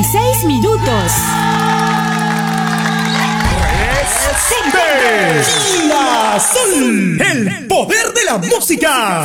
36 minutos. Responde. La Sol, el poder de la música.